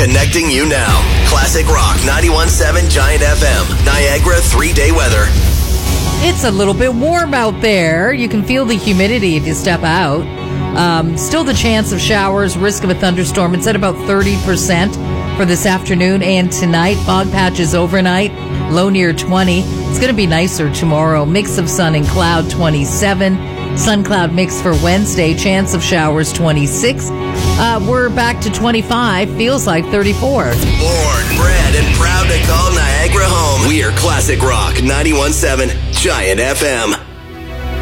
Connecting you now. Classic Rock 91.7 Giant FM. Niagara 3-day weather. It's a little bit warm out there. You can feel the humidity if you step out. Still the chance of showers, risk of a thunderstorm. It's at about 30% for this afternoon and tonight. Fog patches overnight, low near 20. It's going to be nicer tomorrow. Mix of sun and cloud, 27. Sun cloud mix for Wednesday. Chance of showers, 26. We're back to 25. Feels like 34. Born, bred, and proud to call Niagara home. We are Classic Rock 91.7 Giant FM.